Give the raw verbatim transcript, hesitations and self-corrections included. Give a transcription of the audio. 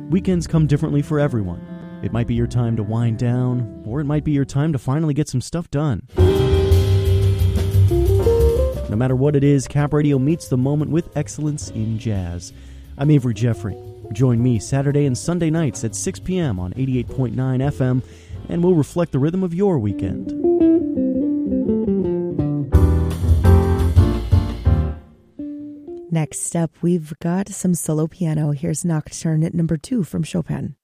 Weekends come differently for everyone. It might be your time to wind down, or it might be your time to finally get some stuff done. No matter what it is, Cap Radio meets the moment with excellence in jazz. I'm Avery Jeffrey. Join me Saturday and Sunday nights at six p.m. on eighty-eight point nine F M, and we'll reflect the rhythm of your weekend. Next up, we've got some solo piano. Here's Nocturne at number two from Chopin.